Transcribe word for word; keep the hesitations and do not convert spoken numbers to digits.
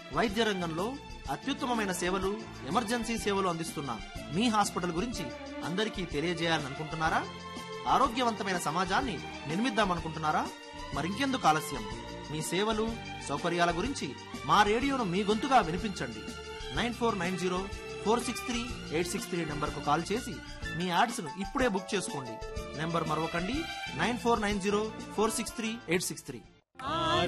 వైద్య రంగంలో అత్యుత్తమమైన సేవలు, ఎమర్జెన్సీ సేవలు అందిస్తున్న మీ హాస్పిటల్ గురించి అందరికీ తెలియజేయాలని అనుకుంటున్నారా? ఆరోగ్యవంతమైన సమాజాన్ని నిర్మిద్దామనుకుంటున్నారా? మరింకెందుకు ఆలస్యం? మీ సేవలు, సౌకర్యాల గురించి మా రేడియోను మీ గొంతుగా వినిపించండి. Nine four nine zero four six three eight six three నెంబర్కు కాల్ చేసి మీ యాడ్స్ను ఇప్పుడే బుక్ చేసుకోండి. Number మరొకండి, nine four nine zero four six three eight six three.